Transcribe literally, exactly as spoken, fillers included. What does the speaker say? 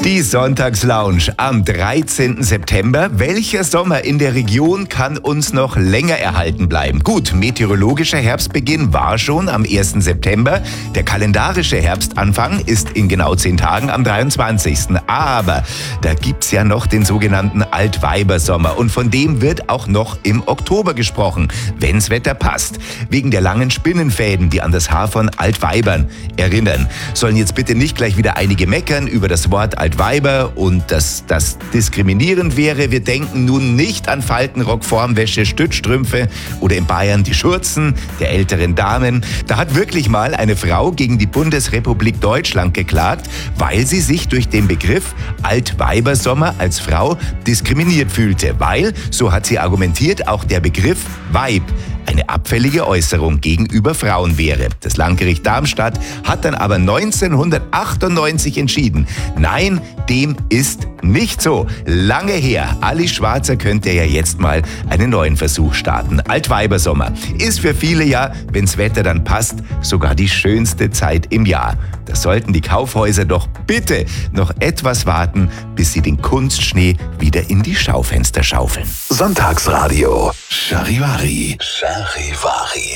Die Sonntagslounge am dreizehnten September. Welcher Sommer in der Region kann uns noch länger erhalten bleiben? Gut, meteorologischer Herbstbeginn war schon am ersten September. Der kalendarische Herbstanfang ist in genau zehn Tagen am dreiundzwanzigsten Aber da gibt's ja noch den sogenannten Altweibersommer. Und von dem wird auch noch im Oktober gesprochen, wenn's Wetter passt. Wegen der langen Spinnenfäden, die an das Haar von Altweibern erinnern. Sollen jetzt bitte nicht gleich wieder einige meckern über das Wort Altweiber und dass das diskriminierend wäre. Wir denken nun nicht an Faltenrock, Formwäsche, Stützstrümpfe oder in Bayern die Schurzen der älteren Damen. Da hat wirklich mal eine Frau gegen die Bundesrepublik Deutschland geklagt, weil sie sich durch den Begriff Altweibersommer als Frau diskriminiert fühlte. Weil, so hat sie argumentiert, auch der Begriff Weib eine abfällige Äußerung gegenüber Frauen wäre. Das Landgericht Darmstadt hat dann aber neunzehnhundertachtundneunzig entschieden, nein, dem ist nicht so. Lange her. Alice Schwarzer könnte ja jetzt mal einen neuen Versuch starten. Altweibersommer ist für viele ja, wenn's Wetter dann passt, sogar die schönste Zeit im Jahr. Da sollten die Kaufhäuser doch bitte noch etwas warten, bis sie den Kunstschnee wieder in die Schaufenster schaufeln. Sonntagsradio Charivari. Charivari.